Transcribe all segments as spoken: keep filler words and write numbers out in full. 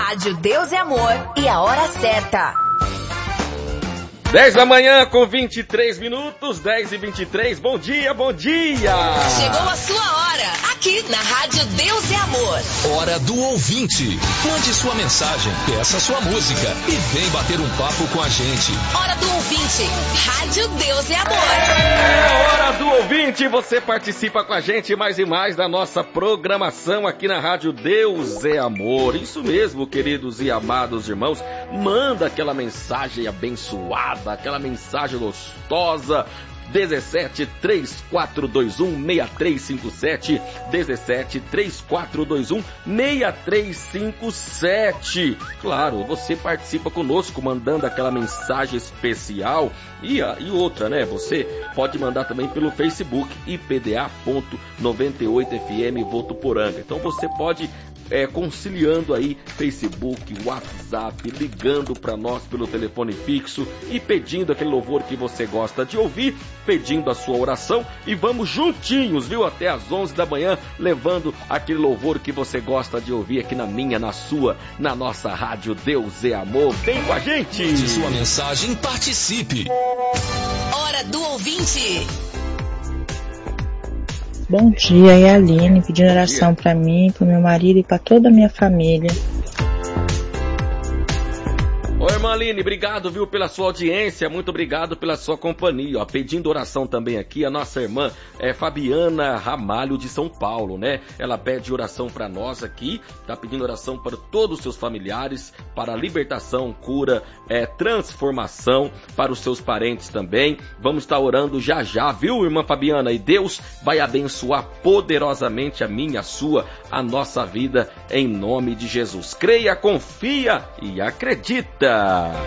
Rádio Deus é Amor e a hora certa. dez da manhã com vinte e três minutos, dez e vinte e três, bom dia, bom dia! Chegou a sua hora, aqui na Rádio Deus é Amor. Hora do ouvinte. Mande sua mensagem, peça sua música e vem bater um papo com a gente. Hora do ouvinte, Rádio Deus é Amor. É hora do ouvinte, você participa com a gente mais e mais da nossa programação aqui na Rádio Deus é Amor. Isso mesmo, queridos e amados irmãos, manda aquela mensagem abençoada, aquela mensagem gostosa. dezessete, três quatro dois um, seis três cinco sete, dezessete, três quatro dois um, seis três cinco sete. Claro, você participa conosco mandando aquela mensagem especial e, a, e outra, né? Você pode mandar também pelo Facebook I P D A ponto noventa e oito F M Votuporanga. Então você pode É, conciliando aí Facebook, WhatsApp, ligando para nós pelo telefone fixo e pedindo aquele louvor que você gosta de ouvir, pedindo a sua oração e vamos juntinhos, viu? Até às onze da manhã, levando aquele louvor que você gosta de ouvir aqui na minha, na sua, na nossa Rádio Deus é Amor. Vem com a gente! Mande sua mensagem, participe! Hora do ouvinte! Bom dia, é a Aline pedindo oração para mim, para meu marido e para toda a minha família. Oi, irmã Aline, obrigado, viu, pela sua audiência, muito obrigado pela sua companhia, ó, pedindo oração também aqui, a nossa irmã é Fabiana Ramalho de São Paulo, né, ela pede oração para nós aqui, tá pedindo oração para todos os seus familiares, para libertação, cura, é, transformação, para os seus parentes também, vamos estar orando já já, viu, irmã Fabiana, e Deus vai abençoar poderosamente a minha, a sua, a nossa vida, em nome de Jesus. Creia, confia e acredita.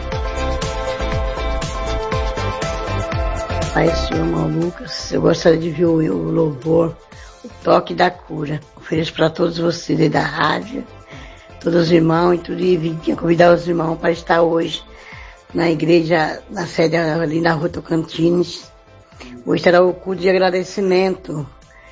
Pai, senhor irmão Lucas, eu gostaria de ver o louvor, o toque da cura. Ofereço para todos vocês aí da rádio, todos os irmãos e tudo, e vim convidar os irmãos para estar hoje na igreja, na sede ali na Rua Tocantins. Hoje será o culto de agradecimento.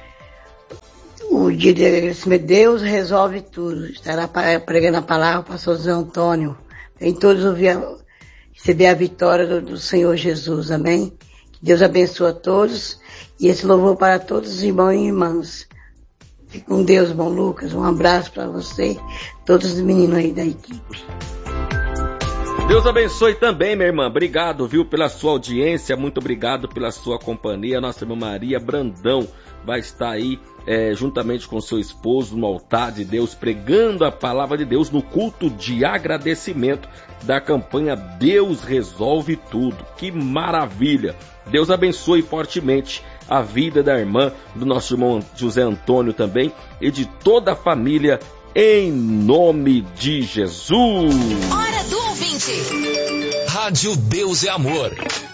O dia de agradecimento, Deus resolve tudo. Estará pregando a palavra o pastor Zé Antônio. Vem todos ouvir, receber a vitória do, do Senhor Jesus, amém? Que Deus abençoe a todos e esse louvor para todos os irmãos e irmãs. Fique com Deus, bom Lucas, um abraço para você, todos os meninos aí da equipe. Deus abençoe também, minha irmã, obrigado, viu, pela sua audiência, muito obrigado pela sua companhia, nossa irmã Maria Brandão vai estar aí É, juntamente com seu esposo no altar de Deus, pregando a palavra de Deus no culto de agradecimento da campanha Deus Resolve Tudo. Que maravilha! Deus abençoe fortemente a vida da irmã, do nosso irmão José Antônio também e de toda a família, em nome de Jesus. Hora do ouvinte. Rádio Deus é Amor.